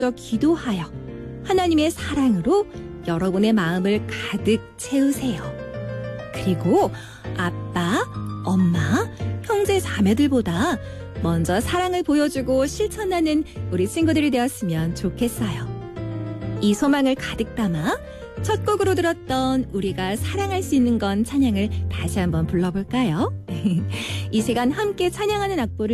기도하여 하나님의 사랑으로 여러분의 마음을 가득 채우세요. 그리고 아빠, 엄마, 형제 자매들보다 먼저 사랑을 보여주고 실천하는 우리 친구들이 되었으면 좋겠어요. 이 소망을 가득 담아 첫 곡으로 들었던 우리가 사랑할 수 있는 건 찬양을 다시 한번 불러볼까요? 이 시간 함께 찬양하는 악보를